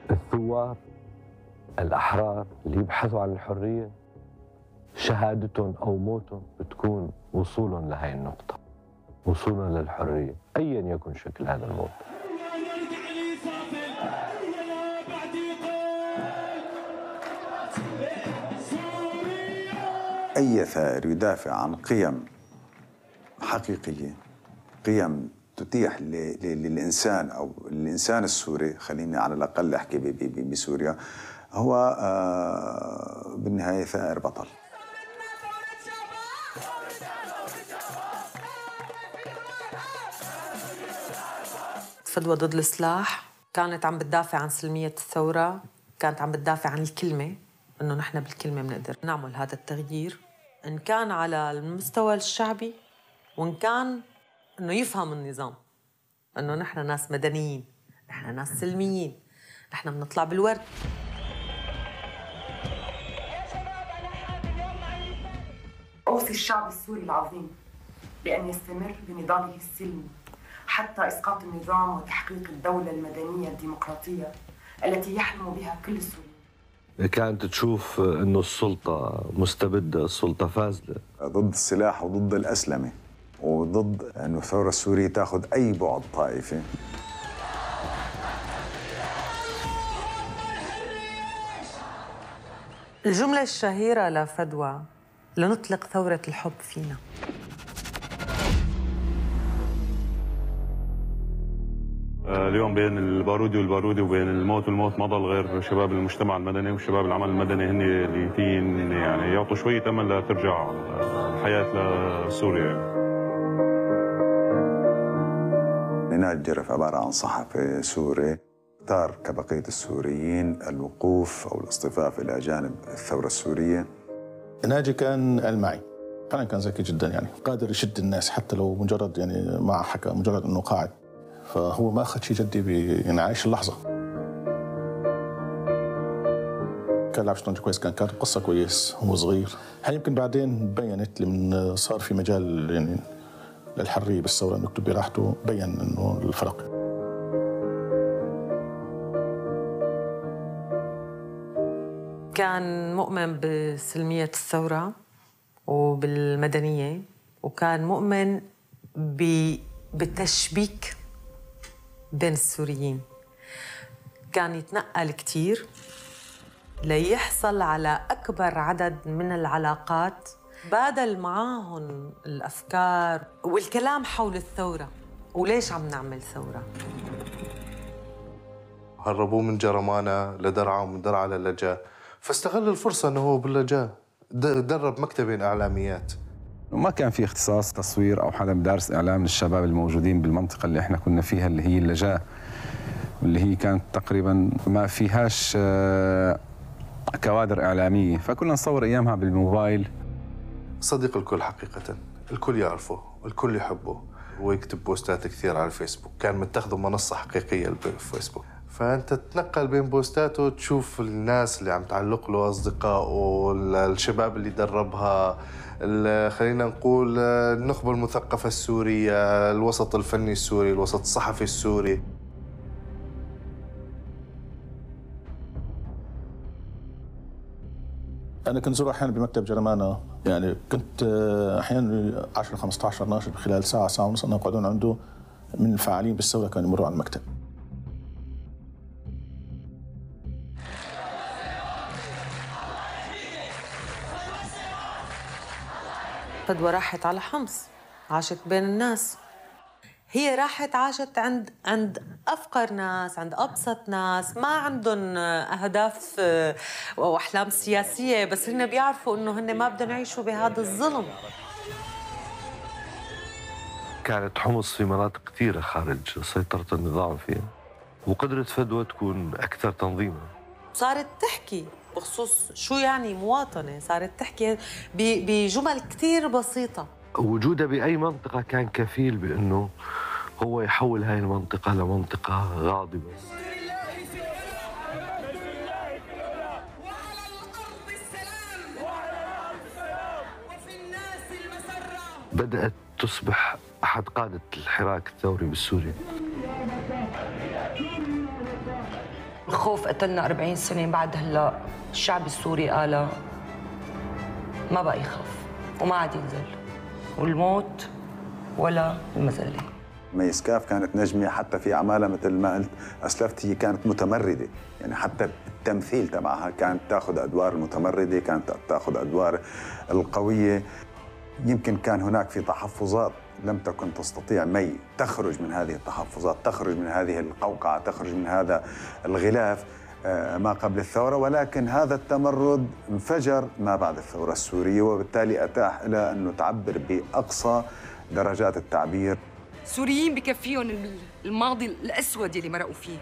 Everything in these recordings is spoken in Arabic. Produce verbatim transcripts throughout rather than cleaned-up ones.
الثوار الأحرار اللي يبحثوا عن الحرية شهادتهم أو موتهم بتكون وصولهم لهي النقطة، وصولهم للحرية أيا يكن شكل هذا الموت. أي ثائر يدافع عن قيم حقيقية، قيم تتيح للإنسان أو الإنسان السوري، خليني على الأقل أحكي بسوريا، هو بالنهاية ثائر بطل. فدوى ضد السلاح كانت عم بتدافع عن سلمية الثورة، كانت عم بتدافع عن الكلمة، إنه نحن بالكلمة بنقدر نعمل هذا التغيير، إن كان على المستوى الشعبي وإن كان إنه يفهم النظام إنه نحن ناس مدنيين، نحن ناس سلميين، نحن بنطلع بالورد. أوصي الشعب السوري العظيم بأن يستمر بنضاله السلمي حتى إسقاط النظام وتحقيق الدولة المدنية الديمقراطية التي يحلم بها كل السوريين. كانت تشوف إنه السلطة مستبدة، السلطة فاسدة، ضد السلاح وضد الأسلمة وضد أنه الثورة السورية تأخذ أي بعد طائفي. الجملة الشهيرة لفدوى: لنطلق ثورة الحب فينا. اليوم بين البارودي والبارودي وبين الموت والموت ما ضل غير شباب المجتمع المدني وشباب العمل المدني، هن اللي فين يعني يعطوا شوية أمل لترجع الحياة لسوريا. نيناء الجرف عبارة عن صحفي سوري اختار كبقية السوريين الوقوف أو الاصطفاف إلى جانب الثورة السورية. ناجي كان المعي، فعلا كان ذكي جدا، يعني قادر يشد الناس حتى لو مجرد يعني ما حكى، مجرد انه قاعد، فهو ما اخذ شيء جدي، يعني عايش اللحظه. كان لعب شطرنج كويس، كان كاتب قصه كويس وهو صغير. هي يمكن بعدين بينت لمن صار في مجال يعني للحريه بالثوره انه يكتب براحته، بين انه الفرق. كان مؤمن بسلمية الثورة وبالمدنية، وكان مؤمن بالتشبيك بين السوريين. كان يتنقل كتير ليحصل على أكبر عدد من العلاقات، بادل معاهم الأفكار والكلام حول الثورة وليش عم نعمل ثورة. هربوه من جرمانة لدرعا ومن درعا للجا، فاستغل الفرصة أنه هو باللجا درب مكتبين إعلاميات. ما كان في اختصاص تصوير أو حدا بدارس إعلام للشباب الموجودين بالمنطقة اللي احنا كنا فيها، اللي هي اللجا، واللي هي كانت تقريبا ما فيهاش كوادر إعلامية، فكنا نصور أيامها بالموبايل. صديق الكل حقيقة، الكل يعرفه، الكل يحبه، ويكتب بوستات كثير على الفيسبوك، كان متخذه منصة حقيقية الفيسبوك. فأنت تتنقل بين بوستاته تشوف الناس اللي عم تعلق له، أصدقائه، الشباب اللي دربها، خلينا نقول النخبة المثقفة السورية، الوسط الفني السوري، الوسط الصحفي السوري. أنا كنت زور أحيانا بمكتب جرمانة، يعني كنت أحيانا عشرة خمسة عشر ناشر خلال ساعة ساعة ونص أنا يقعدون عنده من الفاعلين بالثورة، كانوا يمروا على المكتب. فدوى راحت على حمص، عاشت بين الناس. هي راحت عاشت عند عند أفقر ناس، عند أبسط ناس، ما عندهم أهداف أو أحلام سياسية، بس هن بيعرفوا إنه هن ما بدهم يعيشوا بهذا الظلم. كانت حمص في مناطق كثيرة خارج سيطرة النظام فيها، وقدرت فدوى تكون أكثر تنظيما. صارت تحكي بخصوص شو يعني مواطنة، صارت تحكي بجمل كثير بسيطة. وجودها بأي منطقة كان كفيل بأنه هو يحول هاي المنطقة لمنطقة غاضبة. بدأت تصبح أحد قادة الحراك الثوري بالسوري. الخوف قتلنا أربعين سنة، بعد هلا الشعب السوري قال ما بقى يخاف وما عاد ينزل، والموت ولا المذلة. ميس كاف كانت نجمة حتى في أعمالها مثل ما قلت أسلفت، هي كانت متمردة، يعني حتى التمثيل تبعها كانت تأخذ أدوار المتمردة، كانت تأخذ أدوار القوية. يمكن كان هناك في تحفظات لم تكن تستطيع مي تخرج من هذه التحفظات، تخرج من هذه القوقعة، تخرج من هذا الغلاف ما قبل الثورة، ولكن هذا التمرد انفجر ما بعد الثورة السورية، وبالتالي أتاح لها أنه تعبر بأقصى درجات التعبير. السوريين بكفيهم الماضي الأسود اللي مرقوا فيه.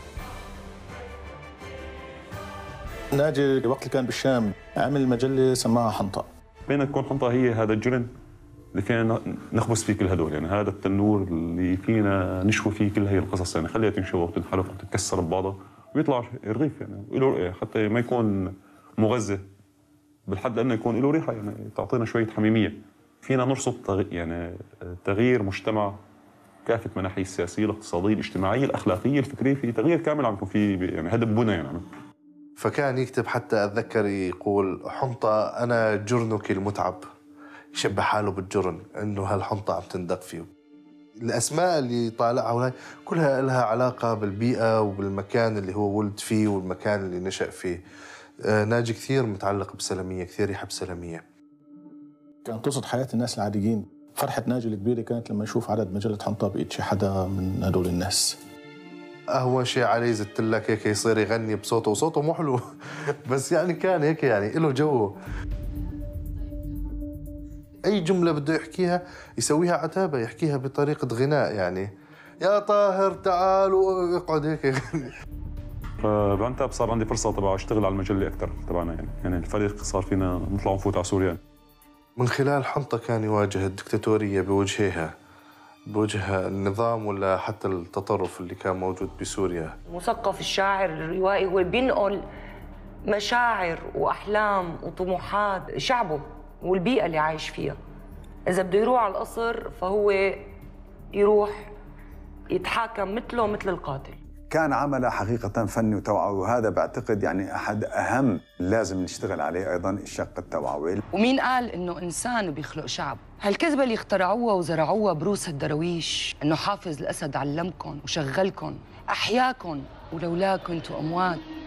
ناجي وقت اللي كان بالشام عمل مجلة سماها حنطة. بين تكون حنطة هي هذا الجرن اللي فينا نخبز فيه كل هدول، يعني هذا التنور اللي فينا نشوي فيه كل هي القصص، يعني خليها تنشوى وتنحرق وتتكسر ببعضها ويطلع رغيف، يعني له حتى ما يكون مغذي بالحد انه يكون له ريحه، يعني تعطينا شويه حميميه. فينا نرصد تغ... يعني تغيير مجتمع كافه مناحيه السياسيه، الاقتصاديه، الاجتماعيه، الاخلاقيه، الفكريه، في تغيير كامل عم يكون في يعني هدم بنى يعني. فكان يكتب حتى اتذكر يقول حنطه انا جرنك المتعب، يشبه حاله بالجرن انه هالحنطه عم تندق فيه. الاسماء اللي طالعها وهي كلها لها علاقه بالبيئه وبالمكان اللي هو ولد فيه والمكان اللي نشأ فيه. آه ناجي كثير متعلق بسلميه، كثير يحب سلميه. كانت تقصد حياه الناس العاديين. فرحه ناجي الكبيره كانت لما يشوف عدد مجله حنطه بإيد شي حدا من هدول الناس. اهون شيء عليه زدت لك هيك يصير يغني بصوته، وصوته مو حلو بس يعني كان هيك يعني له جوه. اي جمله بده يحكيها يسويها عتابه، يحكيها بطريقه غناء، يعني يا طاهر تعال ويقعد هيك يغني. فبعنتاب صار عندي فرصه تبع اشتغل على المجله اكثر تبعنا، يعني يعني الفريق صار فينا نطلع ونفوت على سوريا. من خلال حنطه كان يواجه الدكتاتوريه بوجهها، بوجه النظام ولا حتى التطرف اللي كان موجود بسوريا. المثقف الشاعر الروائي هو بينقل مشاعر واحلام وطموحات شعبه والبيئه اللي عايش فيها. اذا بده يروح على القصر فهو يروح يتحاكم مثله مثل القاتل. كان عمله حقيقة فني وتوعوي، وهذا بعتقد يعني أحد أهم لازم نشتغل عليه أيضاً الشق التوعوي. ومين قال إنه إنسان بيخلق شعب؟ هالكذبة اللي اخترعوها وزرعوها بروس الدراويش، إنه حافظ الأسد علمكم وشغلكم أحياكم ولولا كنتوا أموات.